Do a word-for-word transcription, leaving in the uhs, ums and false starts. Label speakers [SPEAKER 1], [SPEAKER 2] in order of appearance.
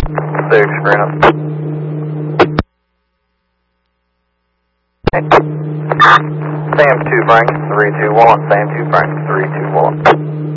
[SPEAKER 1] Six, ground. Sam two, Frank, three two one, Sam two, Frank, three two one.